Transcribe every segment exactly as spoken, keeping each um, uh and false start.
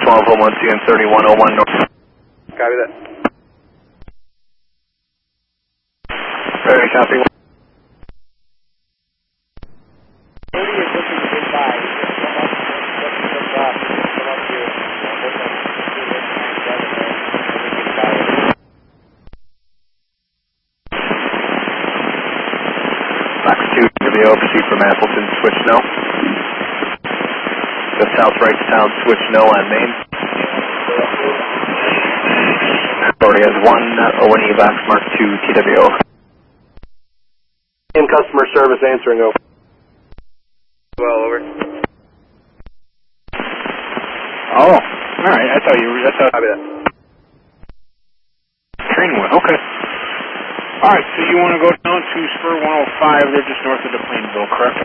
twelve oh one, T N thirty-one oh one north. Copy that. Very copy. Box two to the O, proceed from Appleton, switch no. Go south right to town, switch no on main. Already has one O N E box mark two T W O. In customer service answering over. Well, over. Oh, alright, I thought you were, that's how. Copy that. Trainwood, okay. Alright, so you want to go down to Spur one oh five, they're just north of the Plainville, correct?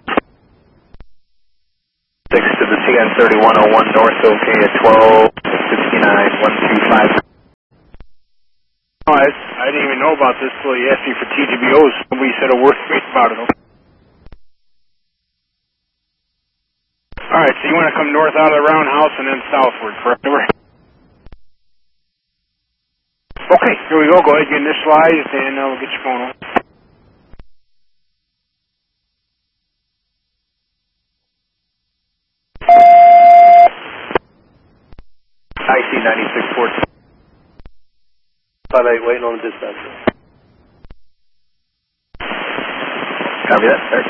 six to the T N thirty-one oh one north, okay at twelve sixty-nine, one two five. Oh, I, I didn't even know about this till you asked me for T G B Os. Nobody said a word to me about it. Alright, so you want to come north out of the roundhouse and then southward, correct? Okay, here we go. Go ahead, get initialized, and uh, we'll get your phone on. I C ninety-six fourteen. five eight, waiting on the dispatcher. Copy that, sir.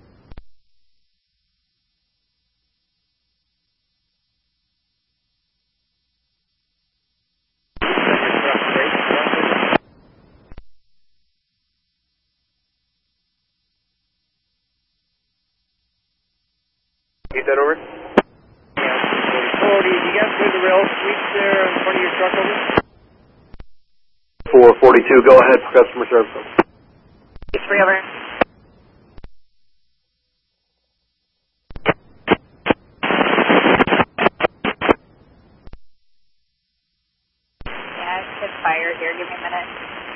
Get that over? Yeah, forty. You guys clear the rail sweep there in front of your truck over? four forty-two, go ahead for customer service. It's free over. Yeah, it's just fire here. Give me a minute.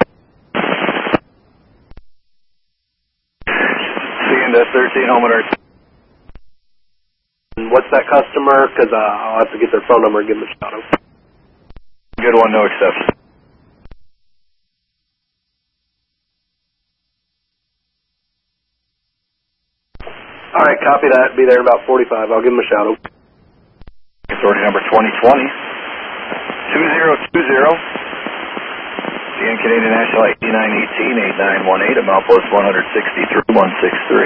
C N S thirteen, home alert. What's that customer? Because uh, I'll have to get their phone number and give them a shout out. Good one, no exception. Alright, copy that. Be there in about forty-five. I'll give them a shout out. Authority number twenty twenty, two zero two zero. C N Canadian National eighty-nine eighteen, eighty-nine eighteen, at milepost one sixty-three, one sixty-three.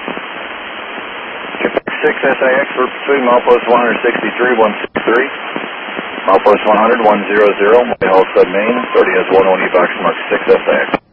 Quebec six S I X for pursuing milepost one sixty-three, one sixty-three. Milepost one hundred, one hundred, Whitehall Sub Main. Authority has one O N E box mark six S I X.